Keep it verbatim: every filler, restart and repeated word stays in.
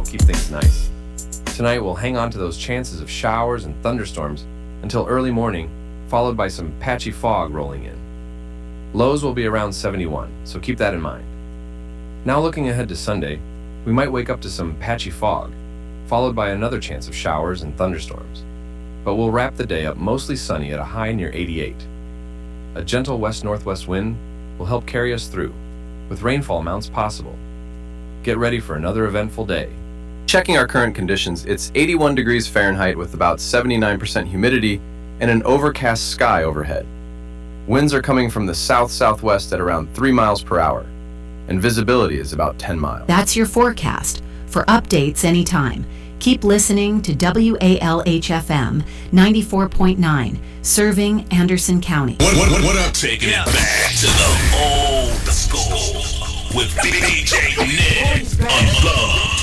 keep things nice. Tonight we'll hang on to those chances of showers and thunderstorms until early morning, followed by some patchy fog rolling in. Lows will be around seventy-one, so keep that in mind. Now looking ahead to Sunday, we might wake up to some patchy fog, followed by another chance of showers and thunderstorms. But we'll wrap the day up mostly sunny at a high near eighty-eight. A gentle west-northwest wind will help carry us through, with rainfall amounts possible. Get ready for another eventful day. Checking our current conditions, it's eighty-one degrees Fahrenheit with about seventy-nine percent humidity and an overcast sky overhead. Winds are coming from the south-southwest at around three miles per hour, and visibility is about ten miles. That's your forecast. For updates anytime, keep listening to W A L H F M ninety-four point nine, serving Anderson County. What, what, what, what up? Taking it back to the old school with D J Nick Unplugged.